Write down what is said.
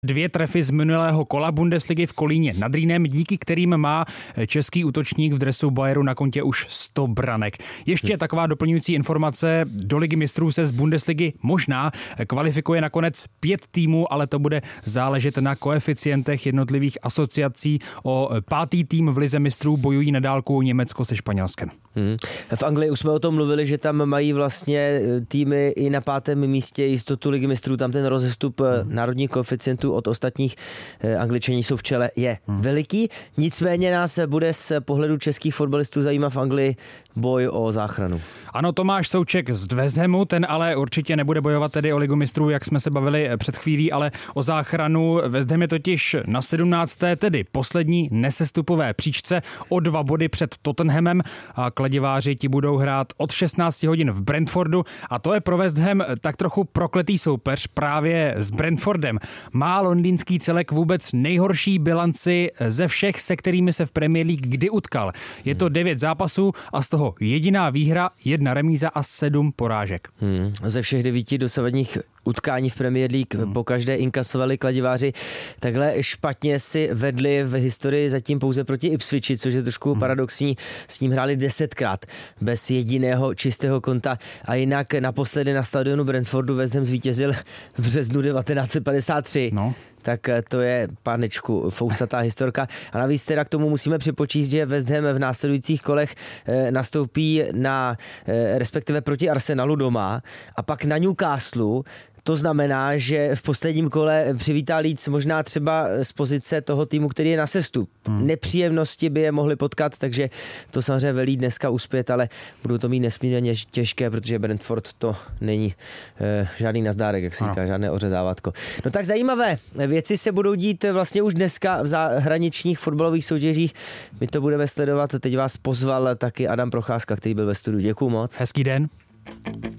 2 trefy z minulého kola Bundesligy v Kolíně nad Rýnem, díky kterým má český útočník v dresu Bayeru na kontě už 100 branek. Ještě taková doplňující informace, do Ligy mistrů se z Bundesligy možná kvalifikuje nakonec 5 týmů, ale to bude záležet na koeficientech jednotlivých asociací. O 5. tým v Lize mistrů bojují na dálku Německo se Španělskem. V Anglii už jsme o tom mluvili, že tam mají vlastně týmy i na 5. místě jistotu Ligy mistrů, tam ten rozestup národních koeficientů od ostatních Angličani jsou v čele, je veliký. Nicméně nás bude z pohledu českých fotbalistů zajímat v Anglii boj o záchranu. Ano, Tomáš Souček z West Hamu, ten ale určitě nebude bojovat tedy o Ligu mistrů, jak jsme se bavili před chvílí, ale o záchranu. West Ham je totiž na 17. tedy poslední nesestupové příčce o 2 body před Tottenhamem a kladiváři ti budou hrát od 16 hodin v Brentfordu a to je pro West Ham tak trochu prokletý soupeř právě s Brentfordem. Má londýnský celek vůbec nejhorší bilanci ze všech, se kterými se v Premier League kdy utkal. Je to 9 zápasů a z toho jediná výhra, 1 remíza a 7 porážek. Ze všech 9 dosavadních utkání v Premier League po každé inkasovali kladiváři. Takhle špatně si vedli v historii zatím pouze proti Ipswichi, což je trošku paradoxní. S ním hráli 10krát bez jediného čistého konta a jinak naposledy na stadionu Brentfordu West Ham zvítězil v březnu 1953. No. Tak to je, pánečku, fousatá historka. A navíc teda k tomu musíme připočíst, že West Ham v následujících kolech nastoupí respektive proti Arsenalu doma a pak na Newcastle. To znamená, že v posledním kole přivítá Leeds možná třeba z pozice toho týmu, který je na sestup. Nepříjemnosti by je mohly potkat, takže to samozřejmě velí dneska uspět, ale budou to mít nesmírně těžké, protože Brentford to není žádný nazdárek, jak se říká, žádné ořezávátko. No tak zajímavé věci se budou dít vlastně už dneska v zahraničních fotbalových soutěžích. My to budeme sledovat. Teď vás pozval taky Adam Procházka, který byl ve studiu. Děkuju moc. Hezký den.